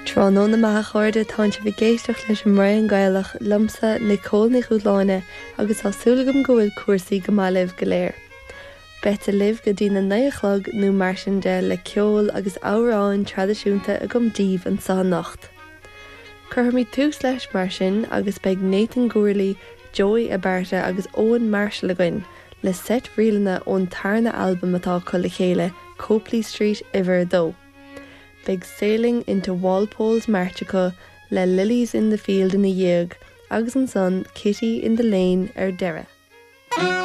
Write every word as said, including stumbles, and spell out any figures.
Tránó na maith chuirde táinte bhí géisteach leis an mraon Gaelach lumsa Nicole ní Chúdláine agus tásúlagam go bhfuil cuasaí go maith libh go léir. Beta libh go dtí na naochlog nó mar sin de le ceol agus áráin tradiisiúnta a gom díomh an sa nacht. Curtha mí tús leis mar sin agus beag Nathan Gourley, Joey Abarta agus Owen Marshall againn le set rialana ón tarna album atá chula chéile Copley Street Iver dó. Big Sailing into Walpole's Marchica le Lilies in the Field in a Yeag agus an son Kitty in the Lane ar deireadh.